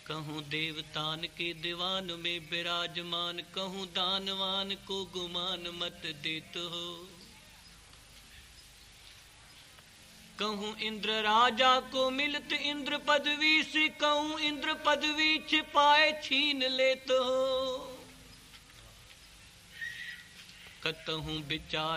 कहूँ देवतान के दीवान में विराजमान, कहूँ दानवान को गुमान मत देत हो। कहूँ इंद्र राजा को मिलत इंद्र पदवी से, कहूँ इंद्र पदवी छिपाए छीन लेत हो। कतहूँ विचार